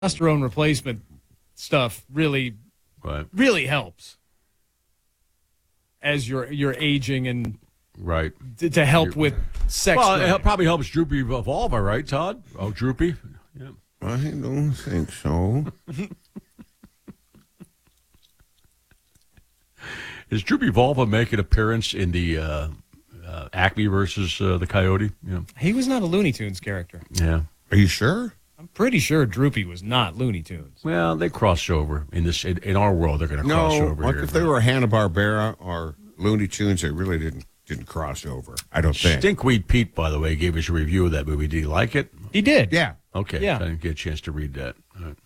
testosterone replacement stuff really Right. really helps as you're aging and Right. to help with sex. Well, drive. it probably helps Droopy evolve, all right, Todd? Oh, Droopy? Yeah. I don't think so. Is Droopy Volva make an appearance in the Acme versus the Coyote? Yeah. He was not a Looney Tunes character. Yeah. Are you sure? I'm pretty sure Droopy was not Looney Tunes. Well, they cross over in this in our world. They're going to cross No, over like here. if they were Hanna-Barbera or Looney Tunes, they really didn't cross over. I don't think. Stinkweed Pete, by the way, gave us a review of that movie. Did he like it? He did. Yeah. Okay. Yeah. I didn't get a chance to read that. All right.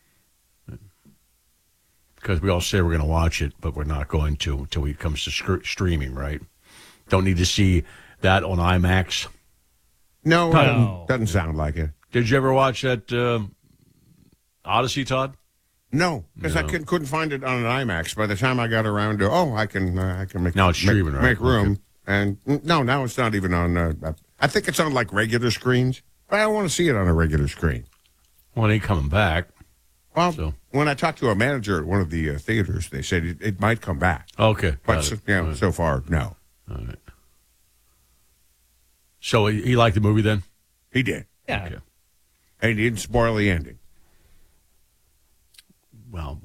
Because we all say we're going to watch it, but we're not going to until it comes to streaming, right? Don't need to see that on IMAX. No, No. doesn't sound like it. Did you ever watch that Odyssey, Todd? No, because I couldn't find it on an IMAX. By the time I got around to, I can make Now it's streaming, right? make room. And no, now it's not even on. I think it's on like regular screens, but I don't want to see it on a regular screen. Well, it ain't coming back. Well, So- when I talked to a manager at one of the theaters, they said it might come back, Okay. but got it. you know, so far, no. All right. So he liked the movie then? He did, Yeah. Okay. and he didn't spoil the ending. Well,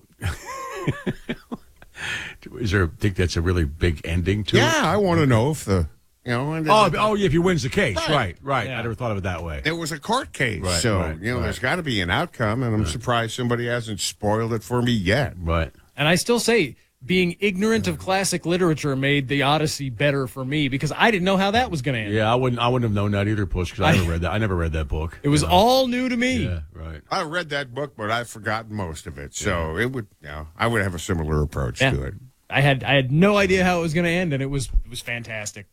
is there? Think that's a really big ending to it? Yeah, I want to know if the and Oh, yeah, if he wins the case. Right. Right. Yeah. I never thought of it that way. it was a court case, Right, so right, there's got to be an outcome, and I'm surprised somebody hasn't spoiled it for me yet. Right. And I still say being ignorant of classic literature made the Odyssey better for me because I didn't know how that was going to end. Yeah, I wouldn't have known that either, Push, because I never read that. I never read that book. It was all new to me. Yeah, right. I read that book, but I've forgotten most of it. So it would, I would have a similar approach to it. I had no idea how it was going to end, and it was fantastic.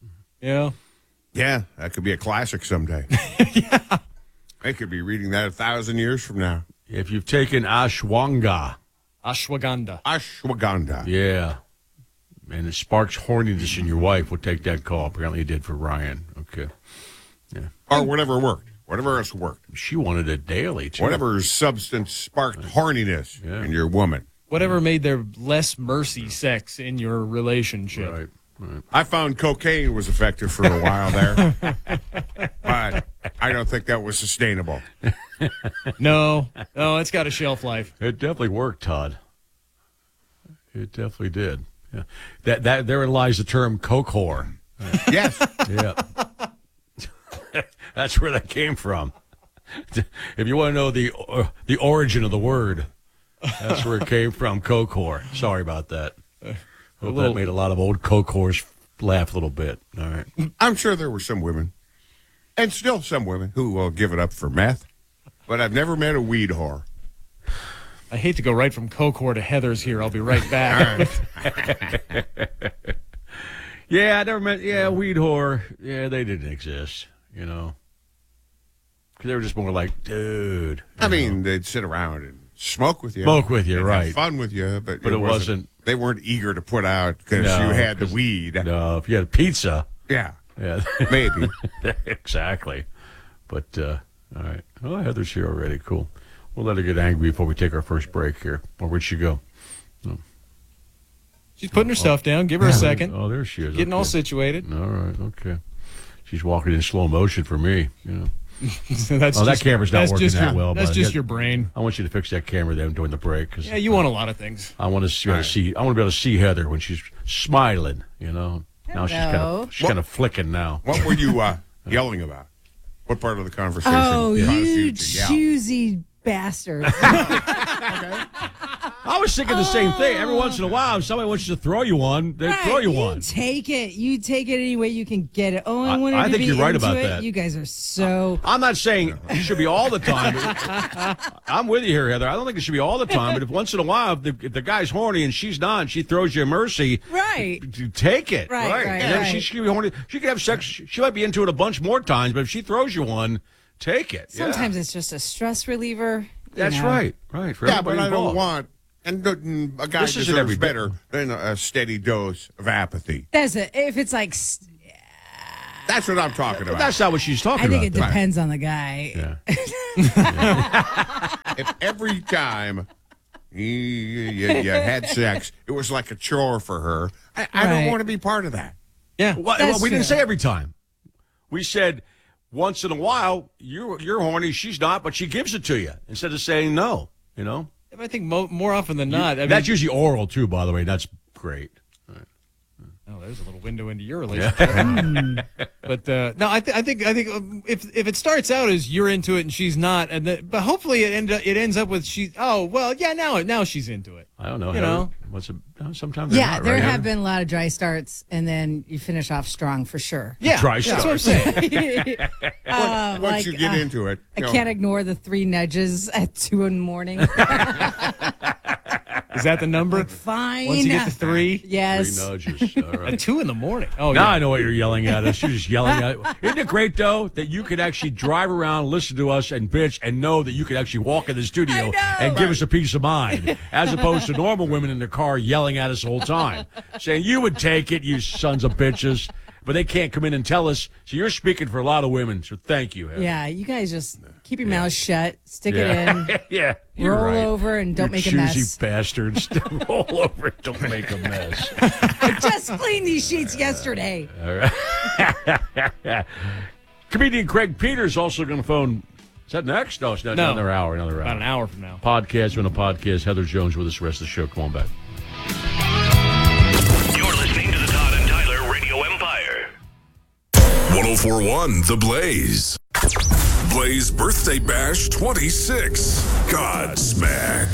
Yeah, that could be a classic someday. Yeah, I could be reading that 1,000 years from now. If you've taken ashwagandha, Ashwagandha. yeah, and it sparks horniness in your wife, we'll take that call. Apparently, it did for Ryan. Okay. Yeah. Or whatever worked. Whatever else worked. She wanted it daily, too. Whatever substance sparked horniness in your woman. Whatever made there less mercy sex in your relationship. Right. Right. I found cocaine was effective for a while there. But I don't think that was sustainable. No, it's got a shelf life. It definitely worked, Todd. It definitely did. Yeah. That therein lies the term coke whore. Yes. Yeah. That's where that came from. If you want to know the origin of the word, that's where it came from, coke whore. Sorry about that. Hope that made a lot of old coke whores laugh a little bit. All right. I'm sure there were some women, and still some women, who will give it up for meth, but I've never met a weed whore. I hate to go right from coke whore to Heather's here. I'll be right back. Yeah, I never met, weed whore. Yeah, they didn't exist, Because they were just more like, dude. I mean, they'd sit around and smoke with you. They'd right. have fun with you, but it wasn't. They weren't eager to put out because No, you had the weed. No, if you had pizza. Yeah, Yeah. maybe. Exactly. But, all right. Oh, Heather's here already. Cool. We'll let her get angry before we take our first break here. Or where'd she go? She's putting her stuff down. Give her a second. Oh, there she is. Getting all situated. All right. Okay. She's walking in slow motion for me. That's that camera's not working that well. That's but just your brain. I want you to fix that camera then during the break. Cause Yeah, you want a lot of things. I want to see. I want to be able to see Heather when she's smiling. Now she's kind of flicking now. What were you yelling about? What part of the conversation? Oh, caused you to yell? choosy bastard. I was thinking the same thing. Every once in a while, if somebody wants you to throw you one, they throw you one. Take it. You take it any way you can get it. Oh, I wanted I to think be you're right into about it. that. You guys are so. I'm not saying it should be all the time. I'm with you here, Heather. I don't think it should be all the time. But if once in a while, if the guy's horny and she's not, and she throws you a mercy, Right. take it. Right. And then she should be horny. She could have sex. She might be into it a bunch more times, but if she throws you one, take it. Sometimes it's just a stress reliever. That's right. Right. For Yeah, but everybody I don't involved. want. And a guy This isn't every deserves better than a steady dose of apathy. That's it. If it's like, That's what I'm talking about. That's not what she's talking I think about. it depends on the guy. Yeah. If every time you had sex, it was like a chore for her, I don't Right. want to be part of that. Yeah. Well, we didn't true. say every time. We said once in a while, you're horny, she's not, but she gives it to you instead of saying no, you know? I think more often than not. I mean, That's usually oral, too, by the way. That's great. oh, there's a little window into your relationship. But no, I think if it starts out as you're into it and she's not, but hopefully it ends up with now she's into it. I don't know. You Heather. know? Sometimes they're Yeah, not, there right, have Heather? been a lot of dry starts, and then you finish off strong for sure. Yeah, Dry that's what I'm saying. Once you get into it, I can't ignore the 3 nudges at 2 in the morning. Is that the number? Fine. Once you get to 3, Yes. 3 nudges. All right. at 2 in the morning. Oh, Now yeah. I know what you're yelling at us. You're just yelling at Isn't it great, though, that you could actually drive around, listen to us, and bitch, and know that you could actually walk in the studio and give us a peace of mind, as opposed to normal women in their car yelling at us the whole time, saying, you would take it, you sons of bitches. But they can't come in and tell us. So you're speaking for a lot of women, so thank you, Heather. Yeah, you guys just keep your mouth shut, stick it in, Yeah, you're roll right. over, and don't You make a choosy mess. bastards. Roll over and don't make a mess. Just cleaned these sheets yesterday. Comedian Craig Peters also going to phone. Is that next? No, it's not. No. Another hour. About an hour from now. Podcast on a podcast. Heather Jones with us the rest of the show. Come on back. You're listening to the Todd and Tyler Radio Empire. 1041 The Blaze. Blaze Birthday Bash 26. Godsmack.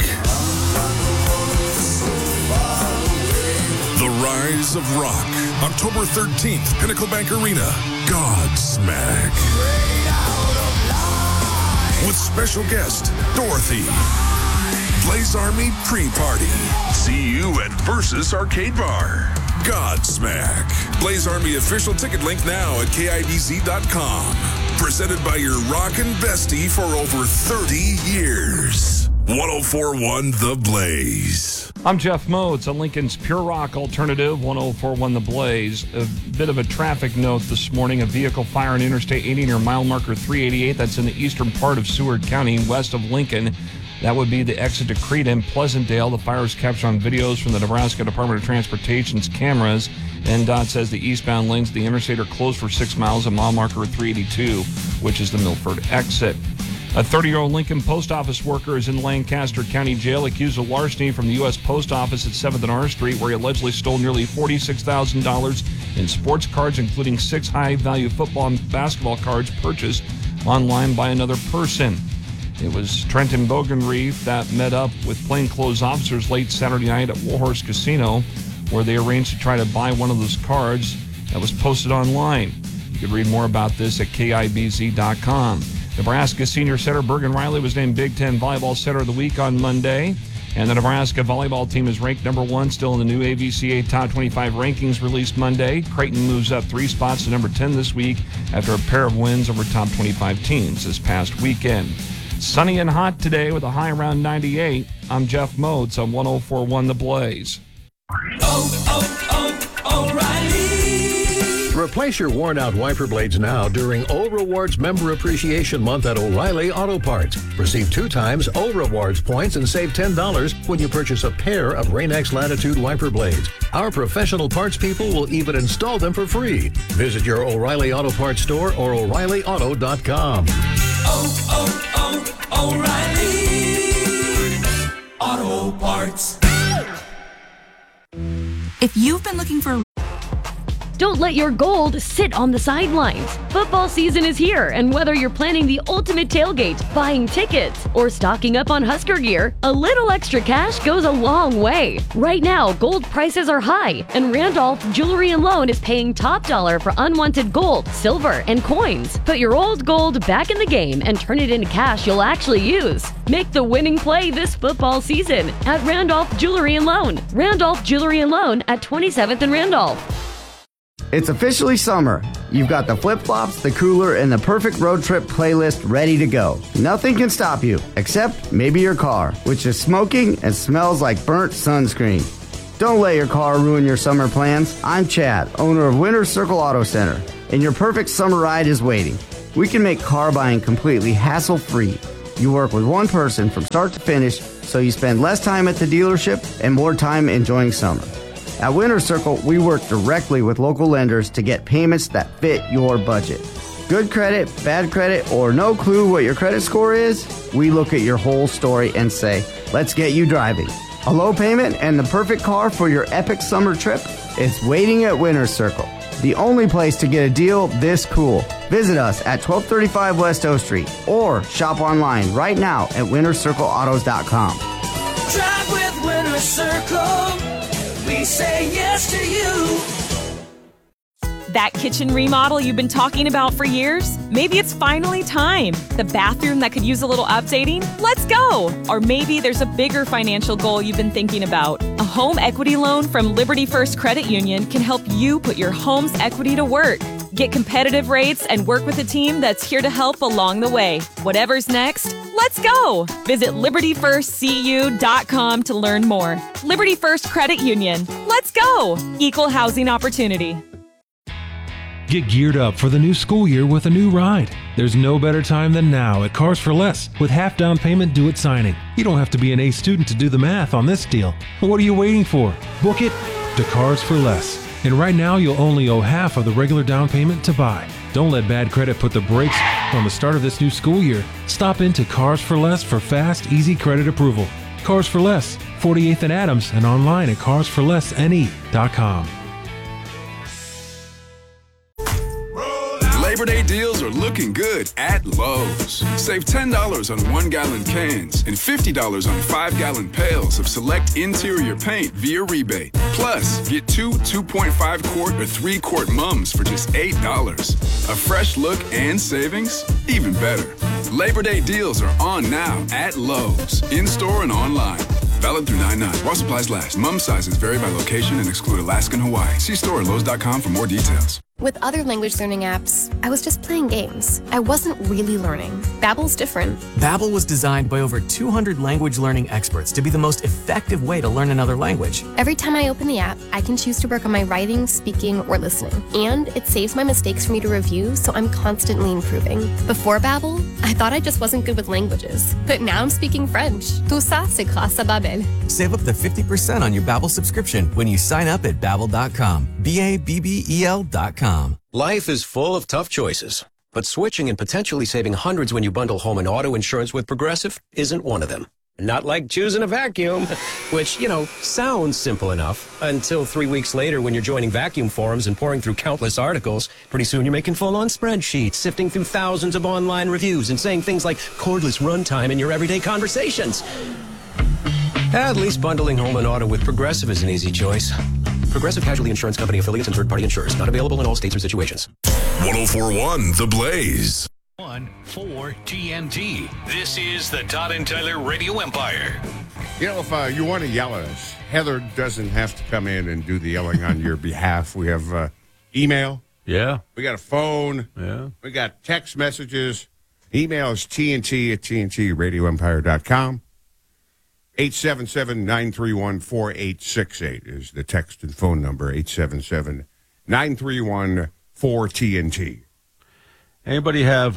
The Rise of Rock. October 13th, Pinnacle Bank Arena. Godsmack. With special guest, Dorothy. Blaze Army pre-party. See you at Versus Arcade Bar. Godsmack. Blaze Army official ticket link now at KIBZ.com. Presented by your rockin' bestie for over 30 years. 1041 The Blaze. I'm Jeff Modes on Lincoln's Pure Rock Alternative, 1041 The Blaze. A bit of a traffic note this morning. A vehicle fire on Interstate 80 near mile marker 388. That's in the eastern part of Seward County, west of Lincoln. That would be the exit to Crete and Pleasantdale. The fire is captured on videos from the Nebraska Department of Transportation's cameras. NDOT says the eastbound lanes of the interstate are closed for 6 miles at mile marker 382, which is the Milford exit. A 30-year-old Lincoln post office worker is in Lancaster County Jail accused of larceny from the U.S. Post Office at 7th and R Street, where he allegedly stole nearly $46,000 in sports cards, including 6 high-value football and basketball cards purchased online by another person. It was Trenton Bogenreef that met up with plainclothes officers late Saturday night at Warhorse Casino, where they arranged to try to buy one of those cards that was posted online. You can read more about this at KIBZ.com. Nebraska senior setter Bergen Riley was named Big Ten Volleyball Setter of the Week on Monday. And the Nebraska volleyball team is ranked number 1, still in the new AVCA Top 25 rankings released Monday. Creighton moves up 3 spots to number 10 this week after a pair of wins over top 25 teams this past weekend. Sunny and hot today with a high around 98. I'm Jeff Modes on 1041 The Blaze. Replace your worn-out wiper blades now during O Rewards Member Appreciation Month at O'Reilly Auto Parts. Receive 2 times O Rewards points and save $10 when you purchase a pair of Rain-X Latitude wiper blades. Our professional parts people will even install them for free. Visit your O'Reilly Auto Parts store or O'ReillyAuto.com. O'Reilly Auto Parts. If you've been looking for... Don't let your gold sit on the sidelines. Football season is here, and whether you're planning the ultimate tailgate, buying tickets, or stocking up on Husker gear, a little extra cash goes a long way. Right now, gold prices are high, and Randolph Jewelry and Loan is paying top dollar for unwanted gold, silver, and coins. Put your old gold back in the game and turn it into cash you'll actually use. Make the winning play this football season at Randolph Jewelry and Loan. Randolph Jewelry and Loan at 27th and Randolph. It's officially summer. You've got the flip-flops, the cooler, and the perfect road trip playlist ready to go. Nothing can stop you, except maybe your car, which is smoking and smells like burnt sunscreen. Don't let your car ruin your summer plans. I'm Chad, owner of Winter Circle Auto Center, and your perfect summer ride is waiting. We can make car buying completely hassle-free. You work with one person from start to finish, so you spend less time at the dealership and more time enjoying summer. At Winter Circle, we work directly with local lenders to get payments that fit your budget. Good credit, bad credit, or no clue what your credit score is? We look at your whole story and say, let's get you driving. A low payment and the perfect car for your epic summer trip? It's waiting at Winter Circle, the only place to get a deal this cool. Visit us at 1235 West O Street or shop online right now at wintercircleautos.com. Drive with Winter Circle. We say yes to you. That kitchen remodel you've been talking about for years? Maybe it's finally time. The bathroom that could use a little updating? Let's go! Or maybe there's a bigger financial goal you've been thinking about. A home equity loan from Liberty First Credit Union can help you put your home's equity to work. Get competitive rates and work with a team that's here to help along the way. Whatever's next, let's go! Visit LibertyFirstCU.com to learn more. Liberty First Credit Union. Let's go! Equal housing opportunity. Get geared up for the new school year with a new ride. There's no better time than now at Cars for Less with half down payment due at signing. You don't have to be an A student to do the math on this deal. What are you waiting for? Book it to Cars for Less. And right now you'll only owe half of the regular down payment to buy. Don't let bad credit put the brakes on the start of this new school year. Stop into Cars for Less for fast, easy credit approval. Cars for Less, 48th and Adams, and online at carsforlessne.com. Labor Day deals are looking good at Lowe's. Save $10 on 1-gallon cans and $50 on 5-gallon pails of select interior paint via rebate. Plus, get 2 2.5 quart or 3-quart mums for just $8. A fresh look and savings? Even better. Labor Day deals are on now at Lowe's, in-store and online. Valid through 9/9. While supplies last. Mum sizes vary by location and exclude Alaska and Hawaii. See store at Lowe's.com for more details. With other language learning apps, I was just playing games. I wasn't really learning. Babbel's different. Babbel was designed by over 200 language learning experts to be the most effective way to learn another language. Every time I open the app, I can choose to work on my writing, speaking, or listening. And it saves my mistakes for me to review, so I'm constantly improving. Before Babbel, I thought I just wasn't good with languages. But now I'm speaking French. Tout ça, c'est grâce à Babbel. Save up to 50% on your Babbel subscription when you sign up at Babbel.com. Babbel.com. Life is full of tough choices, but switching and potentially saving hundreds when you bundle home and auto insurance with Progressive isn't one of them. Not like choosing a vacuum, which, sounds simple enough until 3 weeks later when you're joining vacuum forums and pouring through countless articles. Pretty soon you're making full-on spreadsheets, sifting through thousands of online reviews and saying things like cordless runtime in your everyday conversations. At least bundling home and auto with Progressive is an easy choice. Progressive Casualty Insurance Company affiliates and third-party insurers. Not available in all states or situations. 104.1 The Blaze. 1-4 TNT. This is the Todd and Tyler Radio Empire. If you want to yell at us, Heather doesn't have to come in and do the yelling on your behalf. We have email. Yeah. We got a phone. Yeah. We got text messages. Email is TNT@TNTRadioEmpire.com. 877-931-4868 is the text and phone number, 877-931-4TNT. Anybody have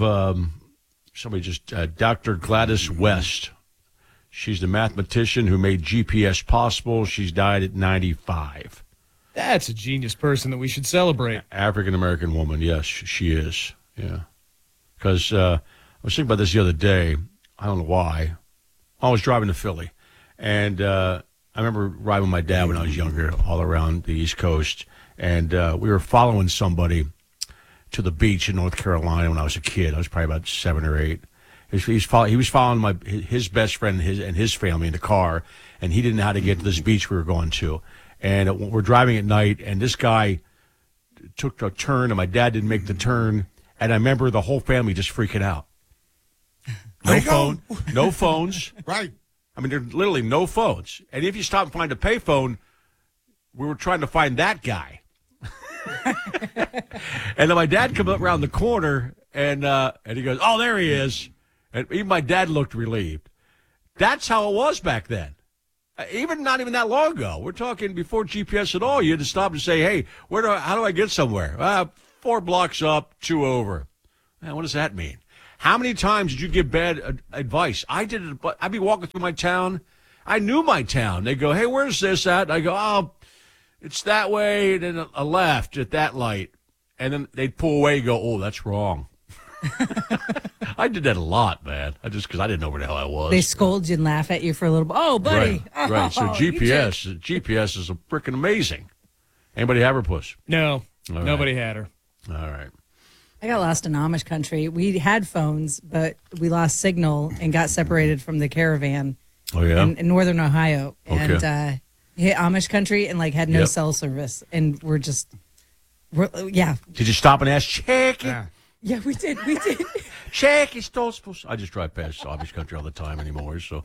Dr. Gladys West? She's the mathematician who made GPS possible. She's died at 95. That's a genius person that we should celebrate. African-American woman, yes, she is. Yeah. Because I was thinking about this the other day. I don't know why. I was driving to Philly. And I remember riding with my dad when I was younger all around the East Coast. And we were following somebody to the beach in North Carolina when I was a kid. I was probably about 7 or 8. He was following his best friend and his family in the car. And he didn't know how to get to this beach we were going to. And we're driving at night. And this guy took a turn. And my dad didn't make the turn. And I remember the whole family just freaking out. No phones. Right. I mean, there's literally no phones. And if you stop and find a payphone, we were trying to find that guy. And then my dad comes up around the corner, and he goes, "Oh, there he is." And even my dad looked relieved. That's how it was back then. Even not even that long ago. We're talking before GPS at all. You had to stop and say, "Hey, how do I get somewhere?" 4 blocks up, 2 over. Man, what does that mean? How many times did you give bad advice? I did it, but I'd be walking through my town. I knew my town. They go, "Hey, where's this at?" I go, "Oh, it's that way, and then a left at that light." And then they'd pull away and go, "Oh, that's wrong." I did that a lot, man. Because I didn't know where the hell I was. They scold you and laugh at you for a little bit. Oh, buddy. Right. So Oh, GPS is freaking amazing. Anybody have her, Puss? No, All right. nobody had her. All right. I got lost in Amish country. We had phones, but we lost signal and got separated from the caravan. Oh, yeah? In northern Ohio. Okay. And hit Amish country and had no Yep. cell service. And we're yeah. Did you stop and ask, Check? Yeah, we did. Check, it's still supposed I just drive past Amish country all the time anymore, so.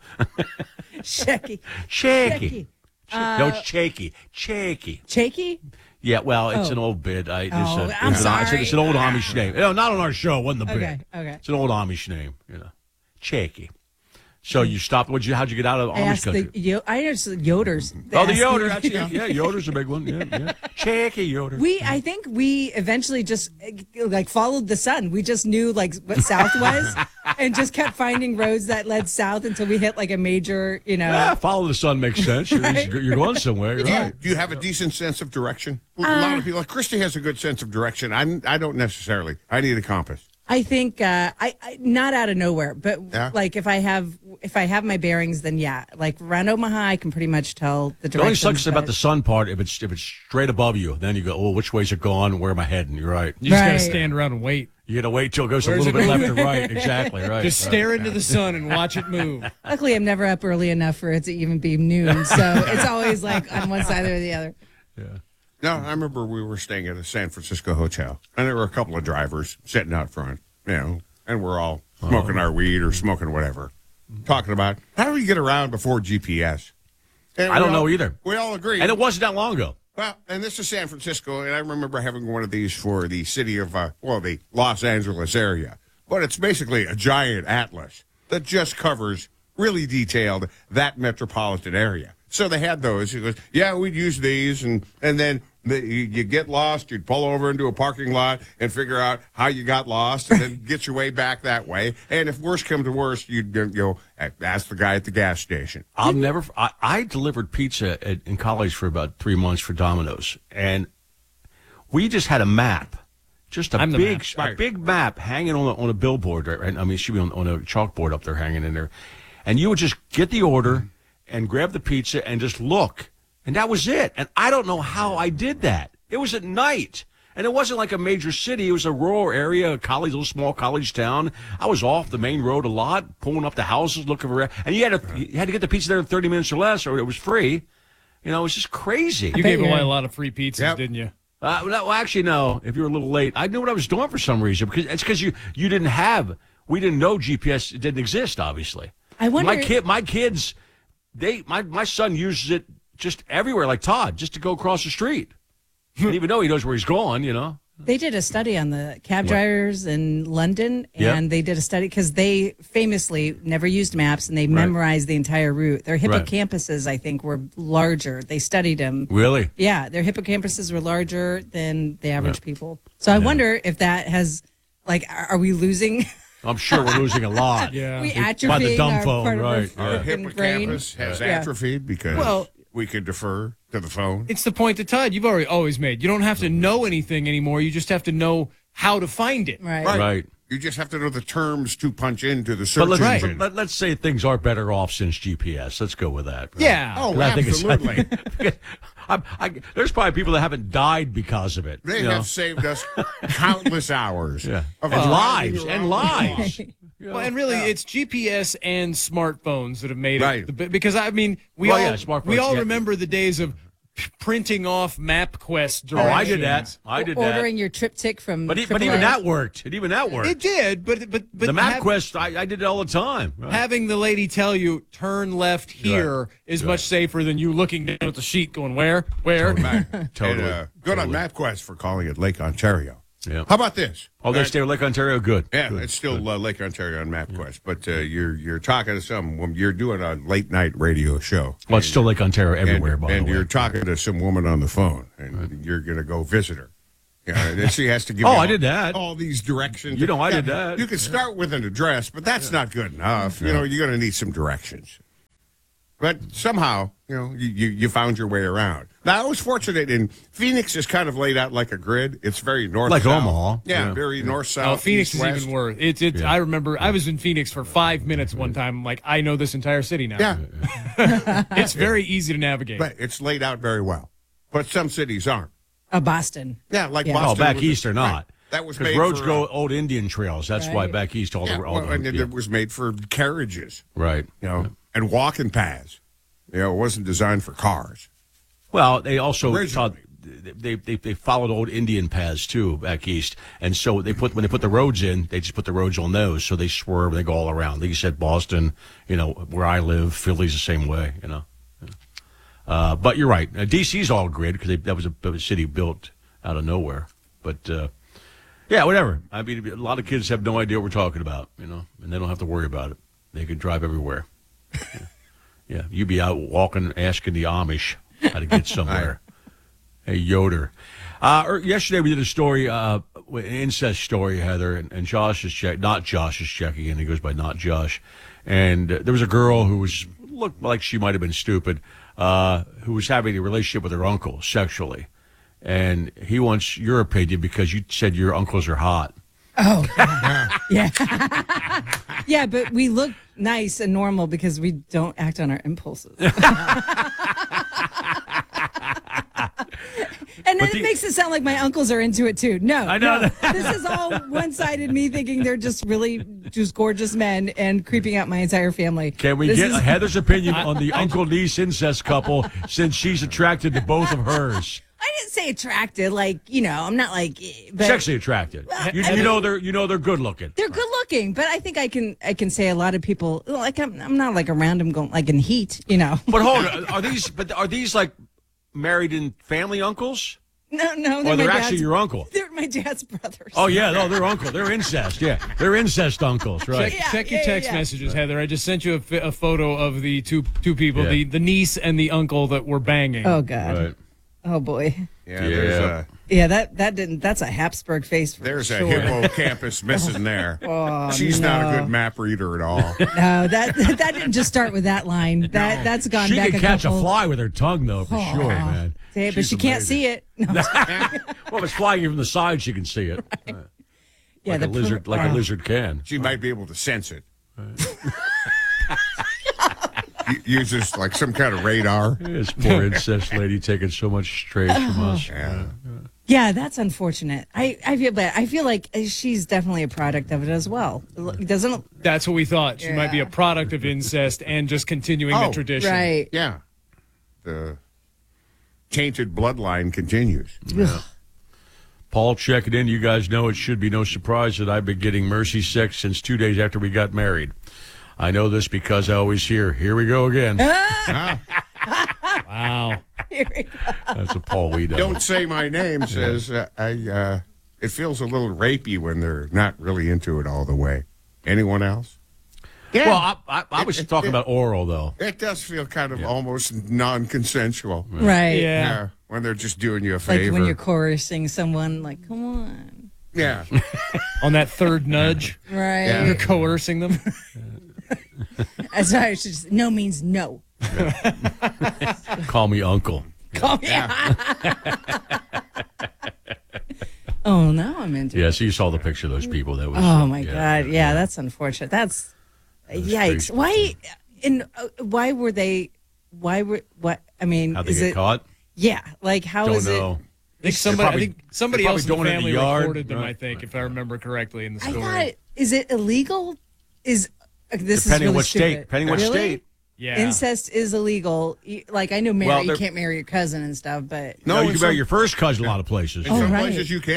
Shaky. Shaky. No, it's Shaky. Shaky. Shaky? Yeah, well, it's Oh. an old bid. I'm sorry. It's an old Amish name. No, not on our show. It wasn't the bid. Okay. It's an old Amish name, Shaky. So you stopped. How'd you get out of I Amish asked country? I asked the Yoders. The Asked Yoder. them, That's yeah, Yoder's a big one. Yeah. Shaky Yoder. I think we eventually just followed the sun. We just knew what south was, and just kept finding roads that led south until we hit a major, Yeah, follow the sun makes sense. Right. You're going somewhere. You're right. Do you have a decent sense of direction? A lot of people, Christy has a good sense of direction. I don't necessarily. I need a compass. I think I not out of nowhere, but Yeah. if I have my bearings, then yeah. Around Omaha, I can pretty much tell the The only direction. sucks about the sun part, if it's straight above you, then you go, oh, which way's it going? Where am I heading? You're right. You just got to stand around and wait. You got to wait till it goes Where's a little it bit left moving? and right. Exactly, right. Just stare into the sun and watch it move. Luckily, I'm never up early enough for it to even be noon, so it's always on one side or the other. No, I remember we were staying at a San Francisco hotel, and there were a couple of drivers sitting out front, and we're all smoking our weed or smoking whatever, talking about how do we get around before GPS. And I don't know either. We all agree. And it wasn't that long ago. Well, and this is San Francisco, and I remember having one of these for the city of, the Los Angeles area. But it's basically a giant atlas that just covers, really detailed, that metropolitan area. So they had those. He goes, yeah, we'd use these, and then you get lost, you'd pull over into a parking lot and figure out how you got lost, and then get your way back that way. And if worse come to worse, you'd ask the guy at the gas station. I delivered pizza in college for about 3 months for Domino's, and we just had a map. Just a big map hanging on a billboard, right? I mean, it should be on a chalkboard up there hanging in there. And you would just get the order and grab the pizza and just look. And that was it. And I don't know how I did that. It was at night. And it wasn't like a major city. It was a rural area, a little small college town. I was off the main road a lot, pulling up the houses, looking for, and you had to get the pizza there in 30 minutes or less, or it was free. It was just crazy. You gave away a lot of free pizzas, didn't you? Well, actually, no. If you were a little late, I knew what I was doing for some reason. Because you didn't have, we didn't know GPS didn't exist. Obviously, I wonder. My kids, my son uses it just everywhere, like Todd, just to go across the street. Even though he knows where he's going, They did a study on the cab drivers in London, and they did a study because they famously never used maps, and they memorized the entire route. Their hippocampuses, I think, were larger. They studied them. Really? Yeah, their hippocampuses were larger than the average people. So I wonder if that has, are we losing? I'm sure we're losing a lot. Yeah, we atrophying by the dumb phone, right? Our hippocampus has atrophied because we could defer to the phone. It's the point that Todd, you've always made. You don't have to know anything anymore. You just have to know how to find it. Right. You just have to know the terms to punch into the search engine. But let's say things are better off since GPS. Let's go with that. Right? Yeah. Oh, absolutely. There's probably people that haven't died because of it. They have saved us countless hours. Yeah. Of lives. Well, and really, it's GPS and smartphones that have made Right. it. Because, we all remember the days of printing off MapQuest directions. Oh, I did that. Ordering your triptych from But even that worked. It did, but the MapQuest, I did it all the time. Right. Having the lady tell you, turn left here is much safer than you looking down at the sheet going, where? Totally. Good on MapQuest for calling it Lake Ontario. Yeah. How about this? Oh, they stay with Lake Ontario? Good. Yeah, Good. it's still Lake Ontario on MapQuest, but you're talking to someone. You're doing a late night radio show. Well, it's still Lake Ontario everywhere, by the way. And you're talking to some woman on the phone, and you're going to go visit her. Yeah, and she has to give you I did that. all these directions. You know, I did that. You can start with an address, but that's not good enough. You know, you're going to need some directions. But somehow, you found your way around. Now, I was fortunate in Phoenix is kind of laid out like a grid. It's very north, like south. Omaha. Yeah, very north, south. Phoenix east, is west. even worse. I remember I was in Phoenix for 5 minutes one time. Like, I know this entire city now. Yeah. It's very easy to navigate. But it's laid out very well. But some cities aren't. Boston. Yeah, like Yeah. Boston. Oh, back was- east or not. Right. That was Because made roads for, go old Indian trails. That's why Right. back east all and it was made for carriages, right. and walking paths. It wasn't designed for cars. Well, they also Originally. they followed old Indian paths too back east, and so when they put the roads in, they just put the roads on those, so they swerve and they go all around. Like you said, Boston, where I live, Philly's the same way, But you're right, DC's all grid because that was a city built out of nowhere. But yeah, whatever. I mean, a lot of kids have no idea what we're talking about, and they don't have to worry about it. They can drive everywhere. Yeah, you be out walking, asking the Amish how to get somewhere. Hey, Yoder. Yesterday we did a story, an incest story, Heather, and Josh is not Josh is checking in. He goes by not Josh. And there was a girl who looked like she might have been stupid, who was having a relationship with her uncle sexually. And he wants your opinion because you said your uncles are hot. Oh, yeah. Yeah, but we look nice and normal because we don't act on our impulses. And then it makes it sound like my uncles are into it too. No, I know. no. This is all one-sided me thinking they're just gorgeous men and creeping out my entire family. Can we get Heather's opinion on the uncle-niece incest couple since she's attracted to both of hers? I didn't say attracted, I'm not like but Sexually attracted. You know they're good looking. they're good looking, but I think I can say a lot of people like I'm not like around them going like in heat, But hold on, are these like married and family uncles? No, Or they're my actually dad's- your uncle? They're my dad's brothers. Oh yeah, no, they're uncle. They're incest. Yeah, they're incest uncles, right? Check your text messages, Heather. I just sent you a photo of the two people, Yeah. the niece and the uncle that were banging. Oh God. Right. Oh boy. Yeah, That's a Habsburg face. For there's sure. a hippocampus missing there. Oh, She's not a no. good map reader at all. No, that didn't just start with that line. That's gone She back can a catch couple. a fly with her tongue, though, for Oh. sure, man. But She's she can't amazing. see it. No. Well, if it's flying from the side, she can see it. Yeah, like the a lizard can. She might be able to sense it. Uses like some kind of radar. This poor incest lady taking so much strays from us. Yeah, that's unfortunate. I feel bad. I feel like she's definitely a product of it as well. Doesn't That's what we thought. She might be a product of incest and just continuing the tradition. right? Yeah. The tainted bloodline continues. Yeah. Paul checking in. You guys know it should be no surprise that I've been getting mercy sex since 2 days after we got married. I know this because I always hear, "Here we go again." Wow. That's a Paul we know. Don't say my name says it feels a little rapey when they're not really into it all the way. Anyone else? Yeah. Well, I was talking about oral, though. It does feel kind of almost non-consensual. Right. Yeah. When they're just doing you a favor. Like when you're coercing someone, like, come on. Yeah. On that third nudge, Right. you're coercing them. That's why I should just, no means no. Call me uncle. Call me. Oh, now I'm into it. Yeah, so you saw the picture of those people. That was. Oh my God! Yeah, that's unfortunate. That's yikes. crazy. Why were they? Why were what? I mean, How'd they is get it caught? Yeah, like how Don't is know. I think somebody they're else in the probably doing it in family the yard, recorded them, right? I think, if I remember correctly in the it? story. I thought, is it illegal? This Depending is on really what stupid. state. Depending on what Really? state. Yeah. Incest is illegal. Like I know, Well, you they're- can't marry your cousin and stuff, but No, you in can marry some- your first cousin a lot of places. In Oh, some right. places you can.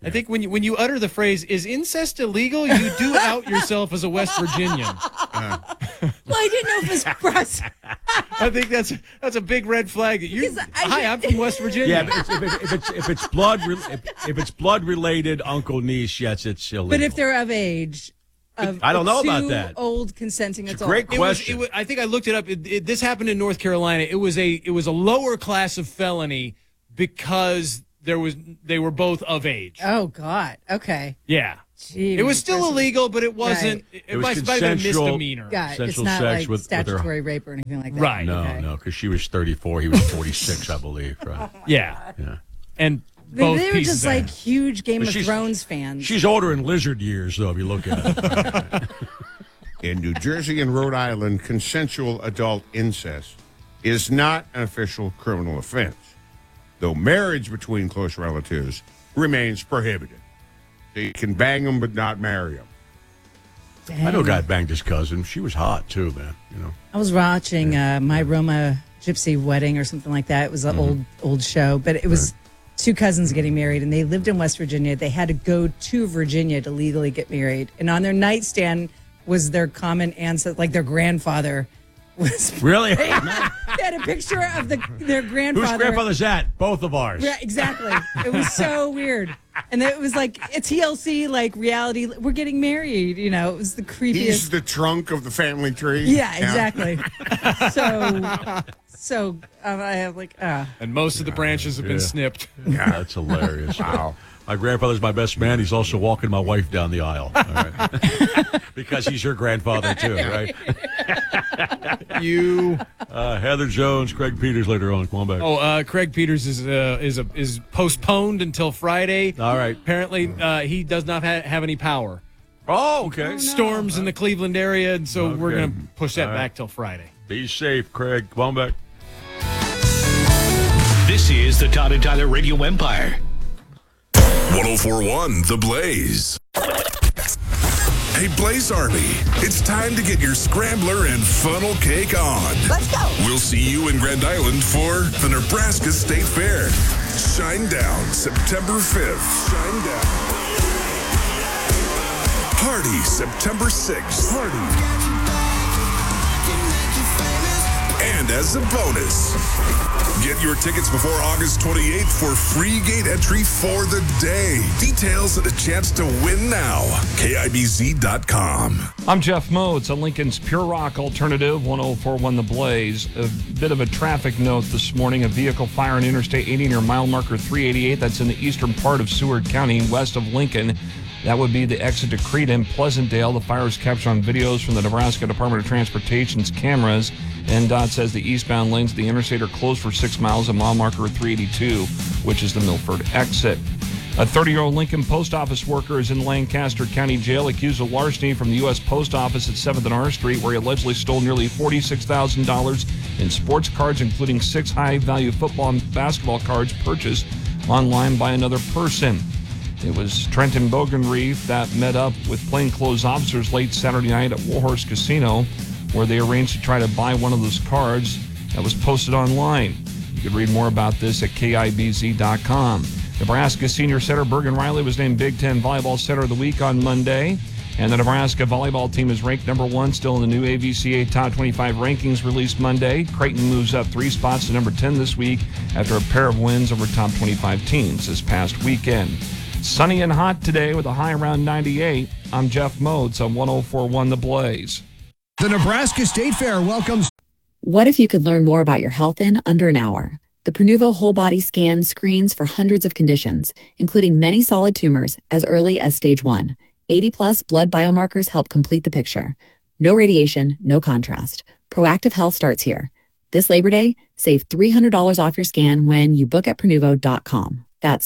I think when you utter the phrase, is incest illegal, you do out yourself as a West Virginian. Well, I didn't know if it was cross. I think that's a big red flag. Hi, I'm from West Virginia. Yeah, but if it's blood related, uncle, niece, yes, it's illegal. But if they're of age, I don't know about that. Old consenting adults. Great question. I think I looked it up. This happened in North Carolina. It was a lower class of felony because they were both of age. Oh God. Okay. Yeah. Gee, it was still illegal, but it wasn't. Right. It might have been a misdemeanor. Got it. It's not like statutory rape or anything like that. Right. No, because she was 34, he was 46, I believe. Right. Yeah. And they were just like huge Game of Thrones fans. She's older in lizard years, though, if you look at it. In New Jersey and Rhode Island, consensual adult incest is not an official criminal offense, though marriage between close relatives remains prohibited. So you can bang them but not marry them. Dang. I know a guy banged his cousin. She was hot, too, man. I was watching My Roma Gypsy Wedding or something like that. It was an old show, but it was two cousins getting married, and they lived in West Virginia. They had to go to Virginia to legally get married. And on their nightstand was their common ancestor, like their grandfather. Really? They had a picture of their grandfather. Whose grandfather's that? Both of ours. Yeah, exactly. It was so weird. And it was like a TLC, like reality. We're getting married. It was the creepiest. He's the trunk of the family tree. Yeah, exactly. So I have and most of the branches have been snipped. Yeah, that's hilarious. Wow. My grandfather's my best man. He's also walking my wife down the aisle. All right. Because he's your grandfather, too, right? Heather Jones, Craig Peters later on. Come on back. Craig Peters is postponed until Friday. All right. Apparently, he does not have any power. Oh, okay. Storms in the Cleveland area, and so we're going to push that back till Friday. Be safe, Craig. Come on back. This is the Todd and Tyler Radio Empire. 1041 The Blaze. Hey, Blaze Army, it's time to get your scrambler and funnel cake on. Let's go. We'll see you in Grand Island for the Nebraska State Fair. Shine Down, September 5th. Shine Down. Party, September 6th. Party. And as a bonus, get your tickets before August 28th for free gate entry for the day. Details and a chance to win now. KIBZ.com. I'm Jeff Moats on Lincoln's Pure Rock Alternative, 1041 The Blaze. A bit of a traffic note this morning. A vehicle fire on Interstate 80 near mile marker 388. That's in the eastern part of Seward County, west of Lincoln. That would be the exit to Crete and Pleasantdale. The fire is captured on videos from the Nebraska Department of Transportation's cameras. NDOT says the eastbound lanes of the interstate are closed for 6 miles at mile marker 382, which is the Milford exit. A 30-year-old Lincoln post office worker is in Lancaster County Jail accused of larceny from the U.S. Post Office at 7th and R Street, where he allegedly stole nearly $46,000 in sports cards, including 6 high-value football and basketball cards purchased online by another person. It was Trenton Bogenreef that met up with plainclothes officers late Saturday night at Warhorse Casino, where they arranged to try to buy one of those cards that was posted online. You can read more about this at KIBZ.com. Nebraska senior setter Bergen Riley was named Big Ten Volleyball Setter of the Week on Monday, and the Nebraska volleyball team is ranked number 1 still in the new AVCA Top 25 rankings released Monday. Creighton moves up 3 spots to number 10 this week after a pair of wins over top 25 teams this past weekend. Sunny and hot today with a high around 98. I'm Jeff Moats on 1041 The Blaze. The Nebraska State Fair welcomes. What if you could learn more about your health in under an hour? The Pronuvo Whole Body Scan screens for hundreds of conditions, including many solid tumors as early as stage 1. 80-plus blood biomarkers help complete the picture. No radiation, no contrast. Proactive health starts here. This Labor Day, save $300 off your scan when you book at Pronuvo.com. That's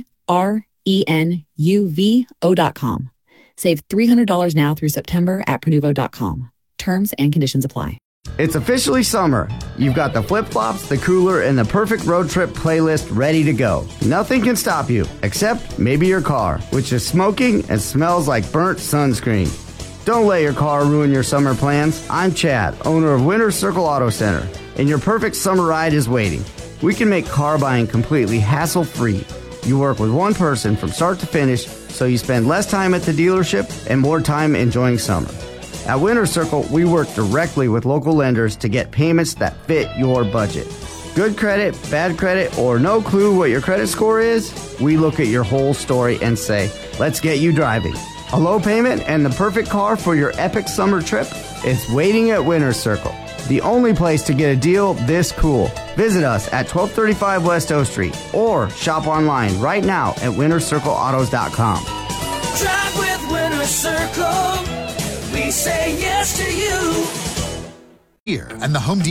PRENUVO.com. Save $300 now through September at Pronuvo.com. Terms and conditions apply. It's officially summer. You've got the flip-flops, the cooler, and the perfect road trip playlist ready to go. Nothing can stop you, except maybe your car, which is smoking and smells like burnt sunscreen. Don't let your car ruin your summer plans. I'm Chad, owner of Winter Circle Auto Center, and your perfect summer ride is waiting. We can make car buying completely hassle-free. You work with one person from start to finish, so you spend less time at the dealership and more time enjoying summer. At Winter Circle, we work directly with local lenders to get payments that fit your budget. Good credit, bad credit, or no clue what your credit score is? We look at your whole story and say, let's get you driving. A low payment and the perfect car for your epic summer trip? It's waiting at Winter Circle, the only place to get a deal this cool. Visit us at 1235 West O Street or shop online right now at wintercircleautos.com. Drive with Winter Circle. We say yes to you. Here and the Home Depot.